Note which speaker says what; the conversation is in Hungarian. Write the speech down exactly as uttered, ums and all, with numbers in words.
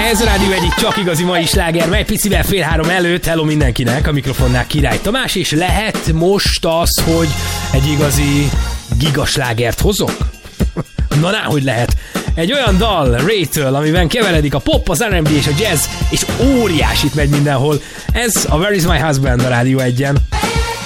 Speaker 1: Ez a Rádió egyik csak igazi mai sláger, mely picivel fél három előtt. Hello mindenkinek, a mikrofonnál Király Tamás, és lehet most az, hogy egy igazi gigaslágert hozok? Na, náhogy lehet. Egy olyan dal Ray-től, amiben keveredik a pop, az er end bé és a jazz, és óriásit megy mindenhol. Ez a Where is my husband a Rádió egyen.